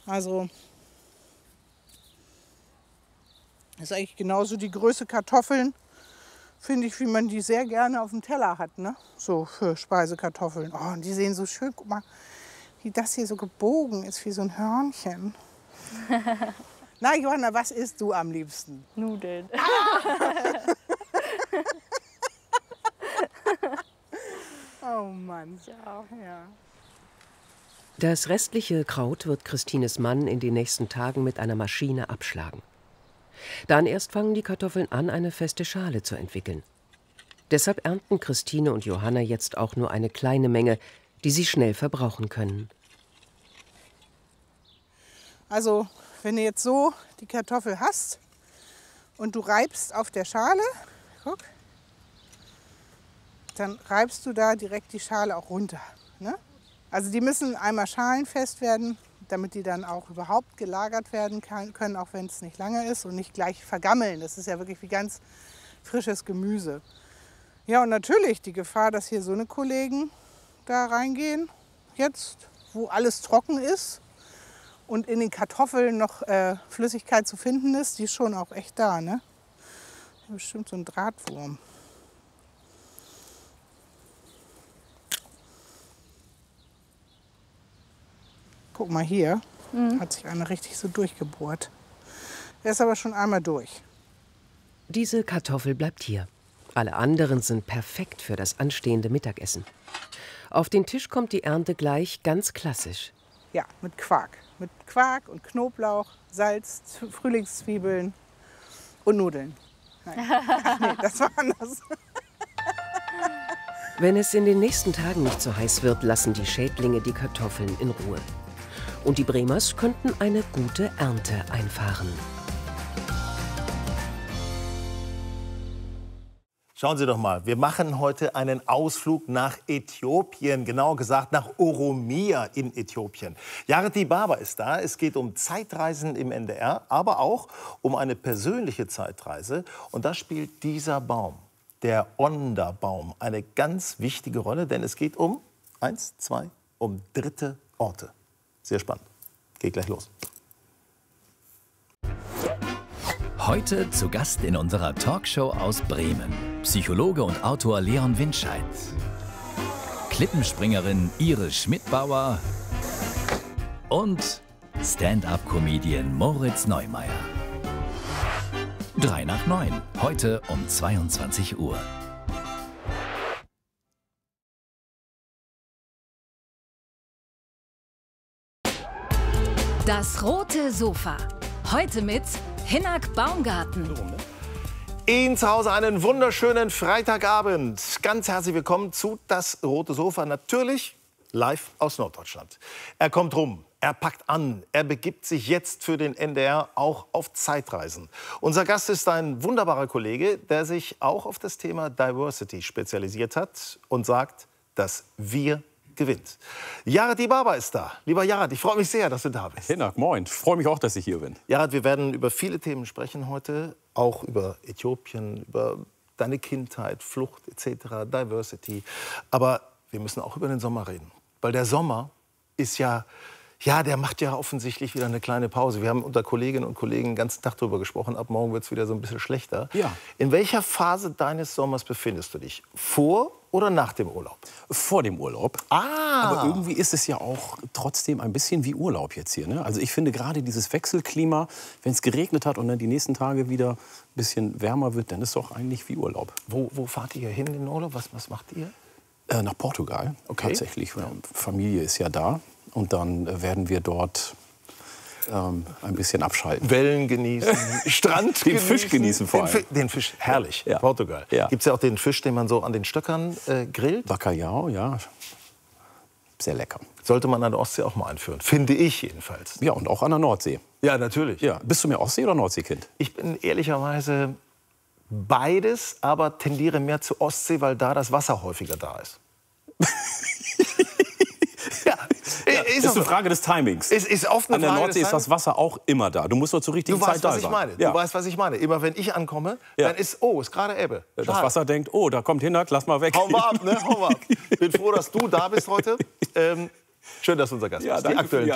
Also ist eigentlich genauso die Größe Kartoffeln, finde ich, wie man die sehr gerne auf dem Teller hat, ne? So für Speisekartoffeln. Oh, und die sehen so schön, guck mal, wie das hier so gebogen ist, wie so ein Hörnchen. Na, Johanna, was isst du am liebsten? Nudeln. Oh Mann. Ja. Ja. Das restliche Kraut wird Christines Mann in den nächsten Tagen mit einer Maschine abschlagen. Dann erst fangen die Kartoffeln an, eine feste Schale zu entwickeln. Deshalb ernten Christine und Johanna jetzt auch nur eine kleine Menge, die sie schnell verbrauchen können. Also, wenn du jetzt so die Kartoffel hast und du reibst auf der Schale, guck, dann reibst du da direkt die Schale auch runter. Ne? Also die müssen einmal schalenfest werden, damit die dann auch überhaupt gelagert werden können, auch wenn es nicht lange ist und nicht gleich vergammeln. Das ist ja wirklich wie ganz frisches Gemüse. Ja, und natürlich die Gefahr, dass hier so eine Kollegen da reingehen, jetzt, wo alles trocken ist und in den Kartoffeln noch Flüssigkeit zu finden ist, die ist schon auch echt da, ne? Bestimmt so ein Drahtwurm. Guck mal hier, hat sich einer richtig so durchgebohrt. Der ist aber schon einmal durch. Diese Kartoffel bleibt hier. Alle anderen sind perfekt für das anstehende Mittagessen. Auf den Tisch kommt die Ernte gleich ganz klassisch. Ja, mit Quark. Mit Quark und Knoblauch, Salz, Frühlingszwiebeln und Nudeln. Nein, ach nee, das war anders. Wenn es in den nächsten Tagen nicht so heiß wird, lassen die Schädlinge die Kartoffeln in Ruhe. Und die Bremers könnten eine gute Ernte einfahren. Schauen Sie doch mal, wir machen heute einen Ausflug nach Äthiopien, genauer gesagt nach Oromia in Äthiopien. Yarati Baba ist da. Es geht um Zeitreisen im NDR, aber auch um eine persönliche Zeitreise. Und da spielt dieser Baum, der Onda-Baum, eine ganz wichtige Rolle, denn es geht um dritte Orte. Sehr spannend. Geht gleich los. Heute zu Gast in unserer Talkshow aus Bremen. Psychologe und Autor Leon Windscheid. Klippenspringerin Iris Schmidbauer. Und Stand-up-Comedian Moritz Neumeier. 3 nach 9, heute um 22 Uhr. Das rote Sofa. Heute mit Hinnerk Baumgarten. Ihnen zu Hause einen wunderschönen Freitagabend. Ganz herzlich willkommen zu Das rote Sofa. Natürlich live aus Norddeutschland. Er kommt rum, er packt an, er begibt sich jetzt für den NDR auch auf Zeitreisen. Unser Gast ist ein wunderbarer Kollege, der sich auch auf das Thema Diversity spezialisiert hat und sagt, dass wir gewinnt. Yarati Baba ist da. Lieber Yarat, ich freue mich sehr, dass du da bist. Hinnerk, moin. Ich freue mich auch, dass ich hier bin. Yarat, wir werden über viele Themen sprechen heute, auch über Äthiopien, über deine Kindheit, Flucht etc., Diversity. Aber wir müssen auch über den Sommer reden, weil der Sommer ist ja, der macht ja offensichtlich wieder eine kleine Pause. Wir haben unter Kolleginnen und Kollegen den ganzen Tag darüber gesprochen, ab morgen wird es wieder so ein bisschen schlechter. Ja. In welcher Phase deines Sommers befindest du dich? Vor oder nach dem Urlaub? Vor dem Urlaub. Aber irgendwie ist es ja auch trotzdem ein bisschen wie Urlaub jetzt hier. Ne? Also ich finde gerade dieses Wechselklima, wenn es geregnet hat und dann die nächsten Tage wieder ein bisschen wärmer wird, dann ist es doch eigentlich wie Urlaub. Wo fahrt ihr hin in den Urlaub? Was macht ihr? Nach Portugal, okay. Tatsächlich. Ja. Familie ist ja da. Und dann werden wir dort ein bisschen abschalten. Wellen genießen, Strand den genießen. Fisch genießen vor allem. Den Fisch, herrlich, Ja. Portugal. Ja. Gibt es ja auch den Fisch, den man so an den Stöckern grillt? Bacalhau, ja. Sehr lecker. Sollte man an der Ostsee auch mal einführen, finde ich jedenfalls. Ja, und auch an der Nordsee. Ja, natürlich. Ja. Bist du mehr Ostsee- oder Nordseekind? Ich bin ehrlicherweise beides, aber tendiere mehr zur Ostsee, weil da das Wasser häufiger da ist. Ist eine Frage des Timings. Ist oft eine An der Frage Nordsee des ist das Wasser auch immer da. Du musst nur zur richtigen Du Zeit weißt, da was sein. ich meine. Ja. Du weißt, was ich meine. Immer wenn ich ankomme, Ja. dann ist gerade Ebbe. Das Schade. Wasser denkt, oh, da kommt Hinnerk, lass mal weg. Hau mal ab, ne? Hau mal ab. Bin froh, dass du da bist heute. Schön, dass du unser Gast Ja, bist. danke Die aktuellen für die